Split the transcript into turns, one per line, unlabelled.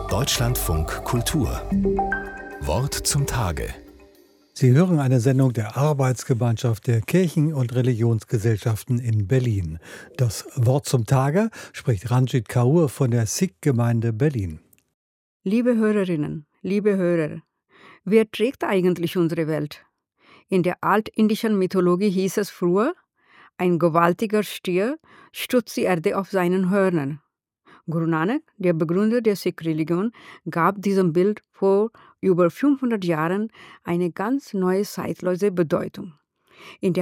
Deutschlandfunk Kultur. Wort zum Tage.
Sie hören eine Sendung der Arbeitsgemeinschaft der Kirchen- und Religionsgesellschaften in Berlin. Das Wort zum Tage spricht Ranjit Kaur von der Sikh-Gemeinde Berlin.
Liebe Hörerinnen, liebe Hörer, wer trägt eigentlich unsere Welt? In der altindischen Mythologie hieß es früher, ein gewaltiger Stier stützt die Erde auf seinen Hörnern. Guru Nanak, der Begründer der Sikh-Religion, gab diesem Bild vor über 500 Jahren eine ganz neue zeitlose Bedeutung. In der